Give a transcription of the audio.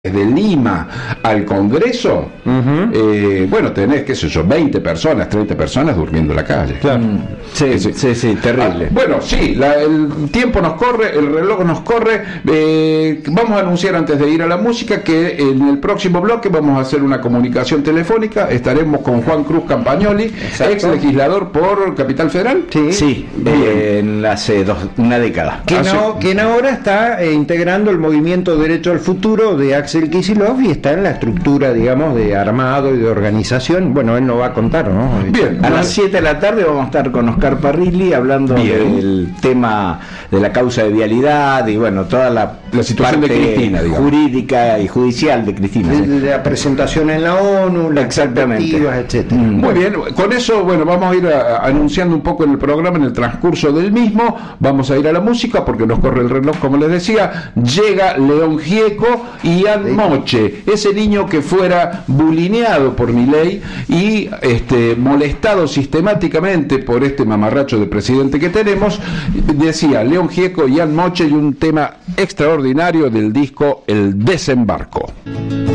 de Lima al Congreso, bueno, tenés, qué sé yo, 20 personas, 30 personas durmiendo en la calle. Claro. Sí, terrible. Bueno, sí, el tiempo nos corre, el reloj nos corre. Vamos a anunciar antes de ir a la música que en el próximo bloque vamos a hacer una comunicación telefónica. Estaremos con Juan Cruz Campagnoli, ex legislador por Capital Federal. Sí, hace una década. Quien ahora está integrando el movimiento Derecho al Futuro de Axel Kicillof y está en la estructura, digamos, de armado y de organización. Bueno, él nos va a contar, ¿no? Bien. A las 7 de la tarde vamos a estar con Oscar Parrilli hablando del tema de la causa de vialidad y bueno, toda la situación de Cristina, digamos, jurídica y judicial de Cristina. De la presentación en la ONU, las perspectivas, etcétera. Muy bien, con eso, bueno, vamos a ir anunciando un poco en el programa, en el transcurso del mismo. Vamos a ir a la música porque nos corre el reloj, como les decía. Llega León Gieco y Ian Moche, ese niño que fuera bulineado por Milei y molestado sistemáticamente por este mamarracho de presidente que tenemos. Decía León Gieco y Ian Moche, y un tema extraordinario del disco El Desembarco.